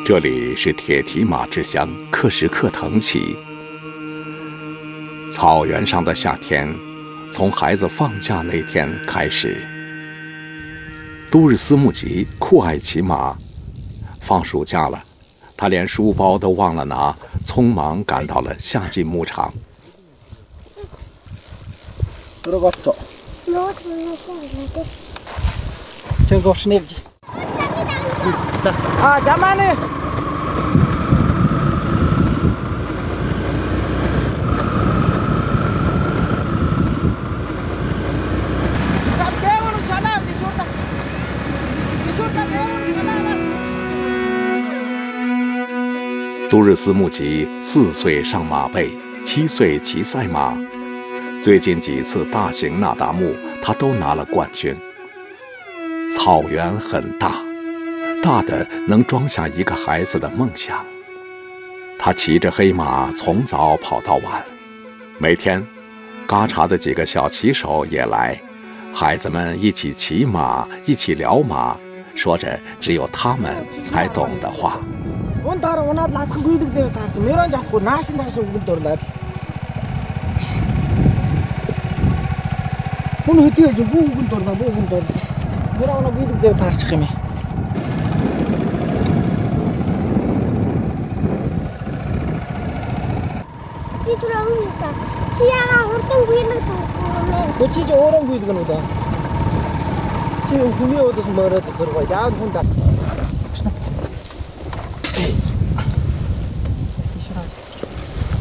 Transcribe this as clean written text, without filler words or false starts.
这里是铁蹄马之乡克什克腾旗。草原上的夏天，从孩子放假那天开始。都日斯木吉酷爱骑马，放暑假了，他连书包都忘了拿，匆忙赶到了夏季牧场。都日斯木吉4岁上马背，7岁骑赛马，最近几次大型那达慕他都拿了冠军。草原很大，大的能装下一个孩子的梦想。他骑着黑马从早跑到晚，每天嘎查的几个小骑手也来，孩子们一起骑马，一起聊马，说着只有他们才懂的话。